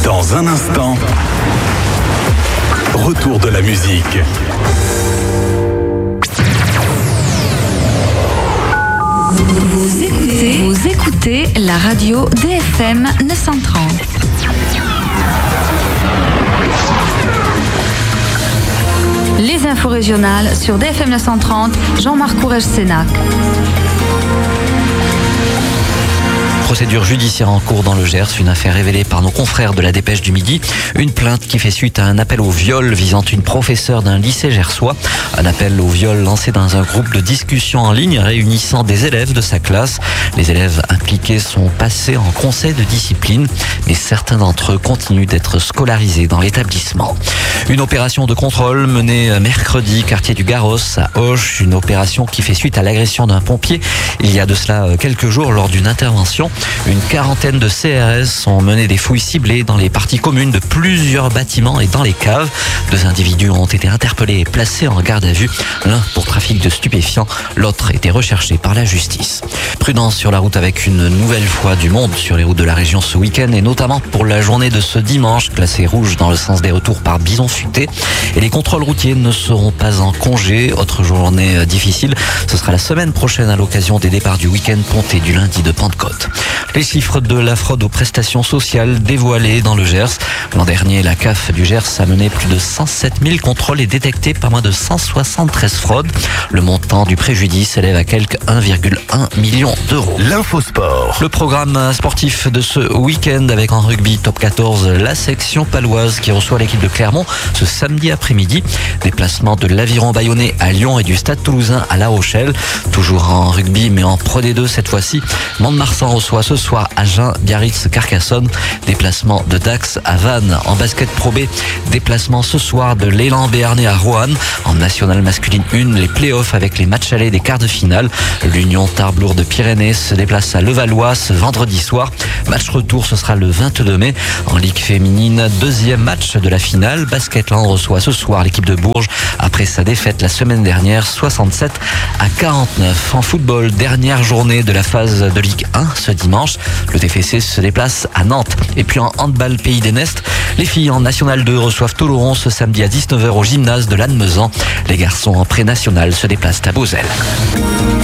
Dans un instant, retour de la musique. Vous écoutez la radio DFM 930. Les infos régionales sur DFM 930, Jean-Marc Courrèges-Sénac. Procédure judiciaire en cours dans le Gers, une affaire révélée par nos confrères de la Dépêche du Midi. Une plainte qui fait suite à un appel au viol visant une professeure d'un lycée gersois. Un appel au viol lancé dans un groupe de discussion en ligne réunissant des élèves de sa classe. Les élèves impliqués sont passés en conseil de discipline, mais certains d'entre eux continuent d'être scolarisés dans l'établissement. Une opération de contrôle menée mercredi, quartier du Garros à Auch. Une opération qui fait suite à l'agression d'un pompier il y a de cela quelques jours lors d'une intervention. Une quarantaine de CRS ont mené des fouilles ciblées dans les parties communes de plusieurs bâtiments et dans les caves. 2 individus ont été interpellés et placés en garde à vue. L'un pour trafic de stupéfiants, l'autre était recherché par la justice. Prudence sur la route avec une nouvelle fois du monde sur les routes de la région ce week-end et notamment pour la journée de ce dimanche, classée rouge dans le sens des retours par bison futé. Et les contrôles routiers ne seront pas en congé. Autre journée difficile, ce sera la semaine prochaine à l'occasion des départs du week-end ponté du lundi de Pentecôte. Les chiffres de la fraude aux prestations sociales dévoilés dans le Gers. L'an dernier, la CAF du Gers a mené plus de 107 000 contrôles et détecté pas moins de 173 fraudes. Le montant du préjudice s'élève à quelque 1,1 million d'euros. L'infosport. Le programme sportif de ce week-end avec en rugby top 14, la section paloise qui reçoit l'équipe de Clermont ce samedi après-midi. Déplacement de l'Aviron Bayonnais à Lyon et du Stade Toulousain à La Rochelle. Toujours en rugby mais en Pro D2 cette fois-ci. Mont-de-Marsan reçoit ce soir Agen, Biarritz, Carcassonne. Déplacement de Dax à Vannes. En basket Pro B, déplacement ce soir de l'Élan Béarnais à Roanne. En nationale masculine 1, les playoffs avec les matchs allés des quarts de finale. L'Union Tarbes-Lourdes-Pyrénées se déplace à Levallois ce vendredi soir. Match retour, ce sera le 22 mai. En Ligue féminine, 2e match de la finale. Basketland reçoit ce soir l'équipe de Bourges après sa défaite la semaine dernière, 67 à 49. En football, dernière journée de la phase de Ligue 1 ce dimanche. Le TFC se déplace à Nantes. Et puis en handball Pays des Nestes, les filles en National 2 reçoivent Toloron ce samedi à 19h au gymnase de Lannemezan. Les garçons en pré-national se déplacent à Beauzelle.